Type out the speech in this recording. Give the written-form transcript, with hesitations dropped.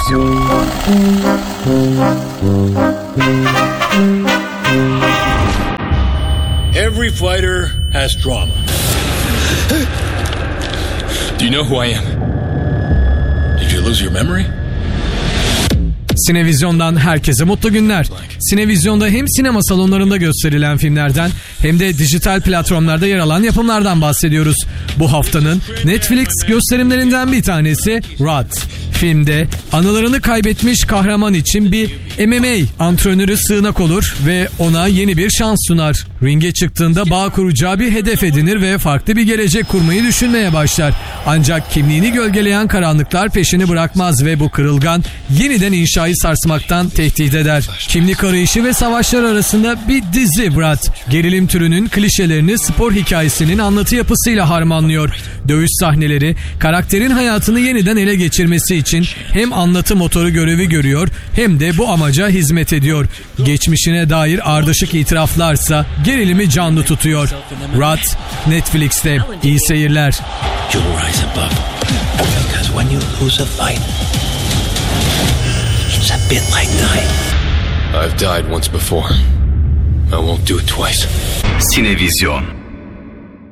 Every fighter has trauma. Do you know who I am? Did you lose your memory? Sinevizyon'dan herkese mutlu günler. Sinevizyon'da hem sinema salonlarında gösterilen filmlerden hem de dijital platformlarda yer alan yapımlardan bahsediyoruz. Bu haftanın Netflix gösterimlerinden bir tanesi Roth. Filmde anılarını kaybetmiş kahraman için bir MMA antrenörü sığınak olur ve ona yeni bir şans sunar. Ringe çıktığında bağ kuracağı bir hedef edinir ve farklı bir gelecek kurmayı düşünmeye başlar. Ancak kimliğini gölgeleyen karanlıklar peşini bırakmaz ve bu kırılgan yeniden inşayı sarsmaktan tehdit eder. Kimlik arayışı ve savaşlar arasında bir dizi Roth. Gerilim türünün klişelerini spor hikayesinin anlatı yapısıyla harmanlıyor. Dövüş sahneleri karakterin hayatını yeniden ele geçirmesi için hem anlatı motoru görevi görüyor hem de bu amaca hizmet ediyor. Geçmişine dair ardışık itiraflarsa gerilimi canlı tutuyor. Roth Netflix'te. İyi seyirler. You'll rise above, because when you lose a fight, it's a bit like dying. I've died once before. I won't do it twice. Sinevizyon.